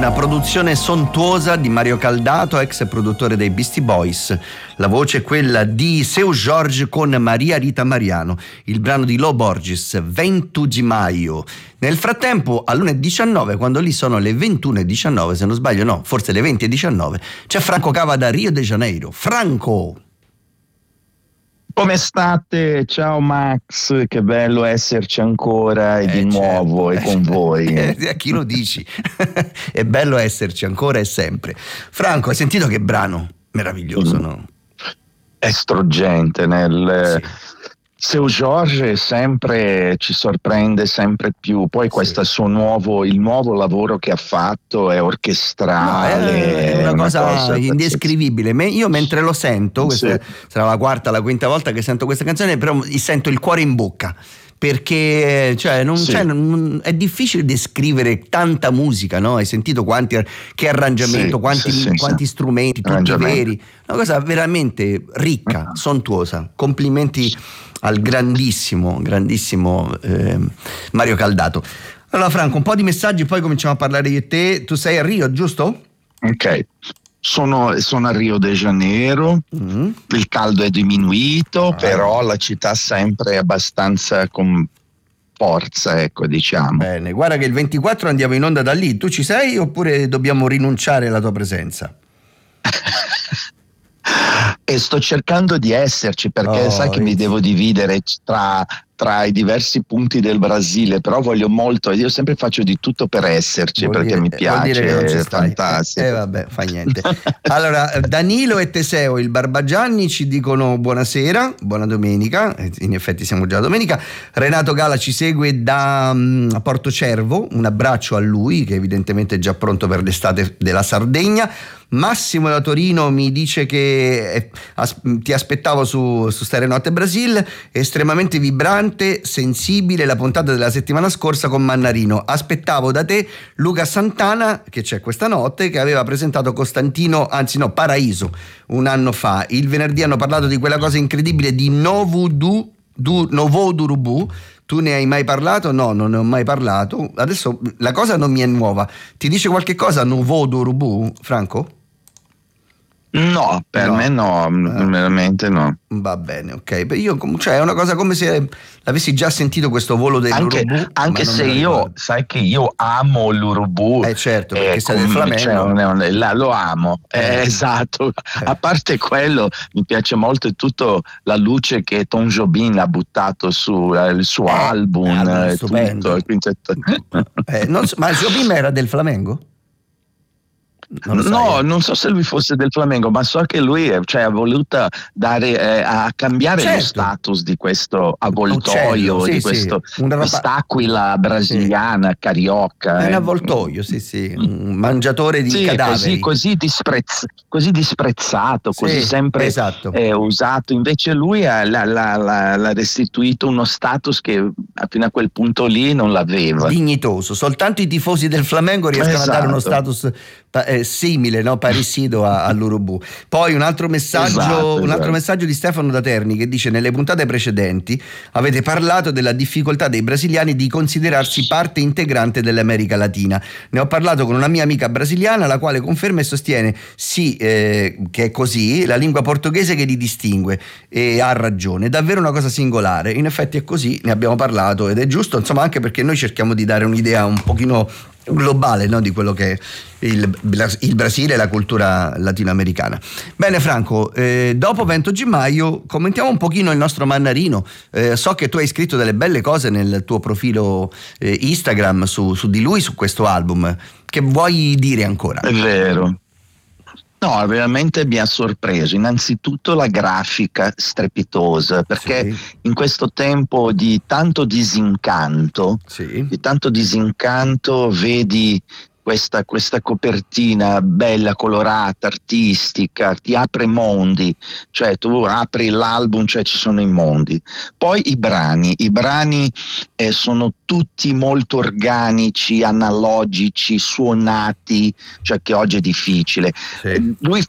una produzione sontuosa di Mario Caldato, ex produttore dei Beastie Boys. La voce è quella di Seu Jorge con Maria Rita Mariano, il brano di Lo Borges, 20 di maio. Nel frattempo, all'1:19, quando lì sono le 21:19, se non sbaglio, no, forse le 20:19, c'è Franco Cava da Rio de Janeiro. Franco! Come state? Ciao Max, che bello esserci ancora e di nuovo e con voi. A chi lo dici? È bello esserci ancora e sempre. Franco, hai sentito che brano meraviglioso, no? È struggente nel... Sì. Seu Jorge sempre ci sorprende sempre più, poi questo il nuovo lavoro che ha fatto è orchestrale, è una cosa indescrivibile. Io mentre lo sento, questa sarà la quarta, la quinta volta che sento questa canzone, però sento il cuore in bocca, perché è difficile descrivere tanta musica, no? Hai sentito che arrangiamento, quanti strumenti, tutti veri, una cosa veramente ricca, sontuosa. Complimenti al grandissimo Mario Caldato. Allora Franco, un po' di messaggi, poi cominciamo a parlare di te. Tu sei a Rio, giusto? Ok, sono a Rio de Janeiro, il caldo è diminuito, però la città sempre abbastanza con forza, ecco, diciamo. Bene, guarda che il 24 andiamo in onda da lì. Tu ci sei oppure dobbiamo rinunciare alla tua presenza? E sto cercando di esserci, perché sai che mi devo dividere tra i diversi punti del Brasile, però voglio molto, io sempre faccio di tutto per esserci, mi piace, è fantastico. Vabbè, fa niente. Allora, Danilo e Teseo, il Barbagianni, ci dicono buonasera, buona domenica, in effetti siamo già a domenica. Renato Gala ci segue da Porto Cervo, un abbraccio a lui, che evidentemente è già pronto per l'estate della Sardegna. Massimo da Torino mi dice che ti aspettavo su Stereo Notte Brasil, estremamente vibrante, sensibile la puntata della settimana scorsa con Mannarino. Aspettavo da te Luca Santana, che c'è questa notte, che aveva presentato Paraíso un anno fa. Il venerdì hanno parlato di quella cosa incredibile di Novo Urubu. Tu ne hai mai parlato? No, non ne ho mai parlato. Adesso la cosa non mi è nuova. Ti dice qualche cosa Novo Urubu, Franco? No, per me no, veramente no. Va bene, ok. Io, è una cosa come se l'avessi già sentito, questo volo dell'Urubu. Anche se io, sai che io amo l'Urubu. Certo, perché sei del Flamengo. Lo amo, esatto. A parte quello, mi piace molto tutta la luce che Tom Jobim ha buttato sul suo album. Stupendo. Ma Jobim era del Flamengo? Non so se lui fosse del Flamengo, ma so che lui ha voluto dare a cambiare lo status di questo avvoltoio, quest'aquila brasiliana, carioca. È un avvoltoio, un mangiatore di cadaveri. Così disprezzato, così sempre usato. Invece lui l'ha restituito uno status che fino a quel punto lì non l'aveva. Dignitoso. Soltanto i tifosi del Flamengo riescono a dare uno status simile, no? Parecido all'Urubu. Poi un altro messaggio di Stefano da Terni, che dice: nelle puntate precedenti avete parlato della difficoltà dei brasiliani di considerarsi parte integrante dell'America Latina. Ne ho parlato con una mia amica brasiliana, la quale conferma e sostiene che è così, la lingua portoghese che li distingue, e ha ragione, è davvero una cosa singolare. In effetti è così, ne abbiamo parlato ed è giusto, insomma, anche perché noi cerchiamo di dare un'idea un pochino globale, no? Di quello che è il Brasile e la cultura latinoamericana. Bene Franco, dopo 20 gennaio commentiamo un pochino il nostro Mannarino. So che tu hai scritto delle belle cose nel tuo profilo Instagram su di lui, su questo album. Che vuoi dire ancora? È vero. No, veramente mi ha sorpreso. Innanzitutto la grafica strepitosa, perché in questo tempo di tanto disincanto, vedi questa copertina bella, colorata, artistica, ti apre mondi, cioè tu apri l'album, cioè ci sono i mondi. Poi i brani sono tutti molto organici, analogici, suonati, cioè che oggi è difficile. Lui